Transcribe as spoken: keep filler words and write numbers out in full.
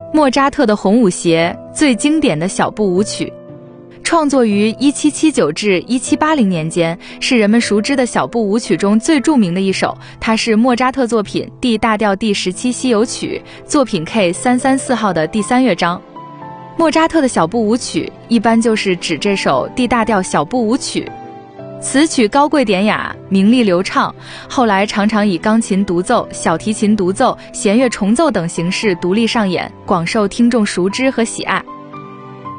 莫扎特的红舞协，最经典的小步舞曲，创作于一七七九至一七八零年间，是人们熟知的小步舞曲中最著名的一首。它是莫扎特作品 D 大调第十七西游曲作品 K 三三四号的第三乐章。莫扎特的小步舞曲一般就是指这首 D 大调小步舞曲。此曲高贵典雅，明丽流畅，后来常常以钢琴独奏、小提琴独奏、弦乐重奏等形式独立上演，广受听众熟知和喜爱。